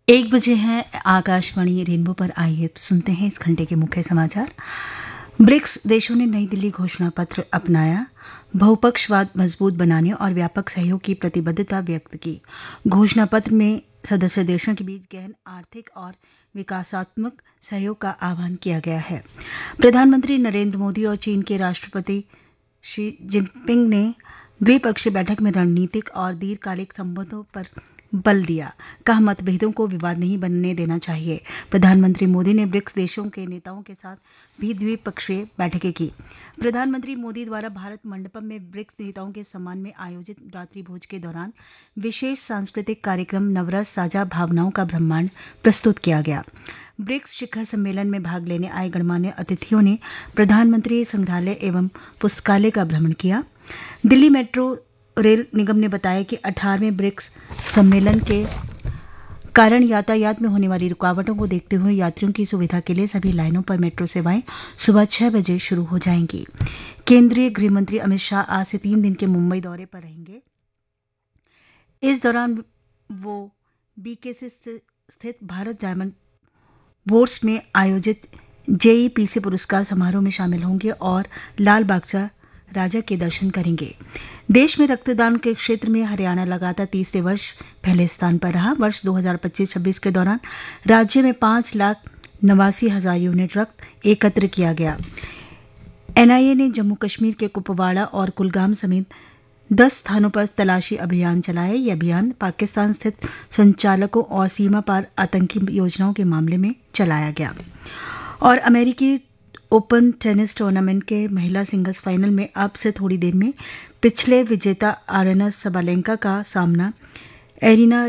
1 बजे हैं। आकाशवाणी रेनबो पर आइए सुनते हैं इस घंटे के मुख्य समाचार। ब्रिक्स देशों ने नई दिल्ली घोषणा पत्र अपनाया, बहुपक्षवाद मजबूत बनाने और व्यापक सहयोग की प्रतिबद्धता व्यक्त की। घोषणा पत्र में सदस्य देशों के बीच गहन आर्थिक और विकासात्मक सहयोग का आह्वान किया गया है। प्रधानमंत्री नरेंद्र मोदी और चीन के राष्ट्रपति शी जिनपिंग ने द्विपक्षीय बैठक में रणनीतिक और दीर्घकालिक संबंधों पर बल दिया। कहा, मतभेदों को विवाद नहीं बनने देना चाहिए। प्रधानमंत्री मोदी ने ब्रिक्स देशों के नेताओं के साथ भी द्विपक्षीय बैठकें की। प्रधानमंत्री मोदी द्वारा भारत मंडपम में ब्रिक्स नेताओं के सम्मान में आयोजित रात्रि भोज के दौरान विशेष सांस्कृतिक कार्यक्रम नवरस साझा भावनाओं का ब्रह्मांड प्रस्तुत किया गया। ब्रिक्स शिखर सम्मेलन में भाग लेने आए गणमान्य अतिथियों ने प्रधानमंत्री संग्रहालय एवं पुस्तकालय का भ्रमण किया। दिल्ली मेट्रो रेल निगम ने बताया कि 18वें ब्रिक्स सम्मेलन के कारण यातायात में होने वाली रुकावटों को देखते हुए यात्रियों की सुविधा के लिए सभी लाइनों पर मेट्रो सेवाएं सुबह 6 बजे शुरू हो जाएंगी। केंद्रीय गृह मंत्री अमित शाह आज से 3 दिन के मुंबई दौरे पर रहेंगे। इस दौरान वो बीकेसी स्थित भारत डायमंड बोर्ड्स में आयोजित जेईपीसी पुरस्कार समारोह में शामिल होंगे और लाल बागचा राजा के दर्शन करेंगे। देश में रक्तदान के क्षेत्र में हरियाणा लगातार तीसरे वर्ष पहले स्थान पर रहा। वर्ष 2025-26 के दौरान राज्य में 5,89,000 यूनिट रक्त एकत्र किया गया। एनआईए ने जम्मू कश्मीर के कुपवाड़ा और कुलगाम समेत 10 स्थानों पर तलाशी अभियान चलाया। यह अभियान पाकिस्तान स्थित संचालकों और सीमा पार आतंकी योजनाओं के मामले में चलाया गया। और अमेरिकी ओपन टेनिस टूर्नामेंट के महिला सिंगल्स फाइनल में अब से थोड़ी देर में पिछले विजेता आरेना सबालेंका का सामना एरिना